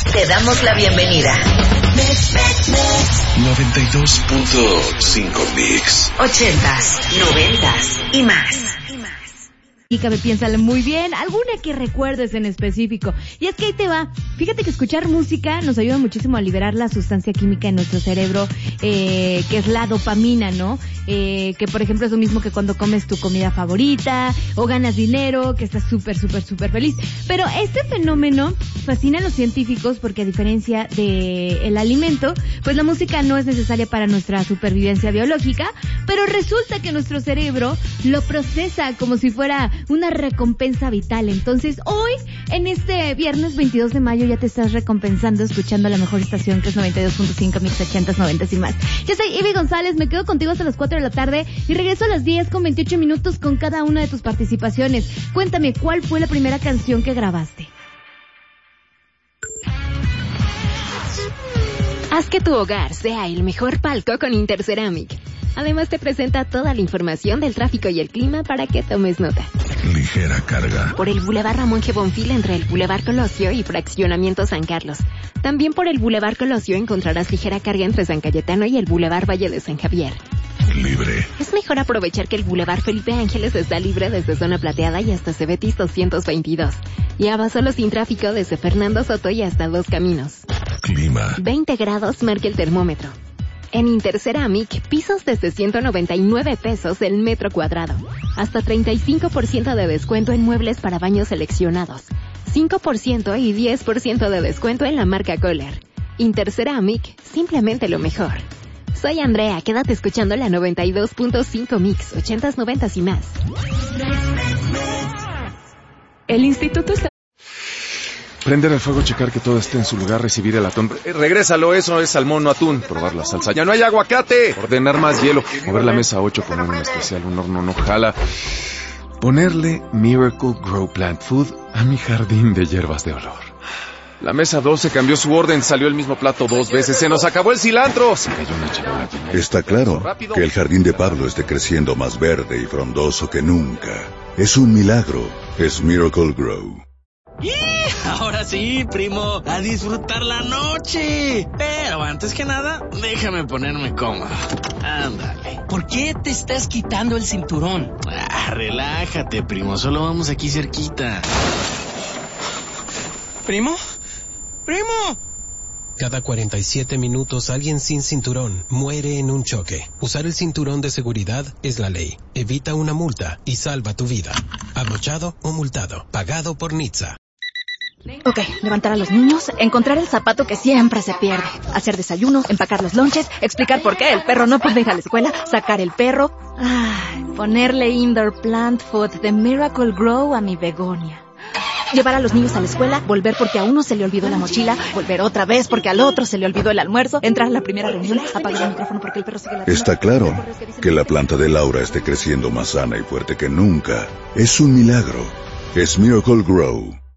Te damos la bienvenida. 92.5 Mix. 80s, 90s y más. Y cabe, piénsale muy bien, alguna que recuerdes en específico. Y es que ahí te va. Fíjate que escuchar música nos ayuda muchísimo a liberar la sustancia química en nuestro cerebro, que es la dopamina, ¿no? Que por ejemplo es lo mismo que cuando comes tu comida favorita, o ganas dinero, que estás súper feliz. Pero este fenómeno fascina a los científicos porque a diferencia de el alimento, pues la música no es necesaria para nuestra supervivencia biológica, pero resulta que nuestro cerebro lo procesa como si fuera una recompensa vital. Entonces hoy, en este viernes 22 de mayo, ya te estás recompensando escuchando la mejor estación, que es 92.5 Mix 80s, 90s y más. Yo soy Ivy González, me quedo contigo hasta las 4 de la tarde y regreso a las 10:28 con cada una de tus participaciones. Cuéntame, ¿cuál fue la primera canción que grabaste? Haz que tu hogar sea el mejor palco con Interceramic. Además te presenta toda la información del tráfico y el clima para que tomes nota. Ligera carga. Por el Boulevard Ramón G. Bonfil entre el Boulevard Colosio y Fraccionamiento San Carlos. También por el Boulevard Colosio encontrarás ligera carga entre San Cayetano y el Boulevard Valle de San Javier. Libre. Es mejor aprovechar que el Boulevard Felipe Ángeles está libre desde Zona Plateada y hasta Cebetis 222. Y Abasolo sin tráfico desde Fernando Soto y hasta Dos Caminos. Clima. 20 grados marca el termómetro. En Interceramic, pisos desde 199 pesos el metro cuadrado. Hasta 35% de descuento en muebles para baños seleccionados. 5% y 10% de descuento en la marca Kohler. Interceramic, simplemente lo mejor. Soy Andrea, quédate escuchando la 92.5 Mix, 80s, 90s y más. El Instituto... Prender el fuego, checar que todo esté en su lugar, recibir el atún. Regrésalo, eso es salmón, no atún. Probar la salsa. ¡Ya no hay aguacate! Ordenar más hielo. Mover la mesa 8, poner un especial, un horno no jala. Ponerle Miracle Grow Plant Food a mi jardín de hierbas de olor. La mesa 12 cambió su orden, salió el mismo plato 2 veces. ¡Se nos acabó el cilantro! Se cayó una chirola. Está claro que el jardín de Pablo esté creciendo más verde y frondoso que nunca. Es un milagro. Es Miracle Grow. Ahora sí, primo, a disfrutar la noche. Pero antes que nada, déjame ponerme cómodo. Ándale. ¿Por qué te estás quitando el cinturón? Relájate, primo, solo vamos aquí cerquita. ¿Primo? ¡Primo! Cada 47 minutos alguien sin cinturón muere en un choque. Usar el cinturón de seguridad es la ley. Evita una multa y salva tu vida. Abrochado o multado. Pagado por NHTSA. Ok, levantar a los niños, encontrar el zapato que siempre se pierde, hacer desayuno, empacar los lonches, explicar por qué el perro no puede ir a la escuela, sacar el perro, ponerle Indoor Plant Food de Miracle Grow a mi begonia. Llevar a los niños a la escuela, volver porque a uno se le olvidó la mochila, volver otra vez porque al otro se le olvidó el almuerzo, entrar a la primera reunión, apagar el micrófono porque el perro sigue la... Está claro que la planta de Laura esté creciendo más sana y fuerte que nunca. Es un milagro. Es Miracle Grow.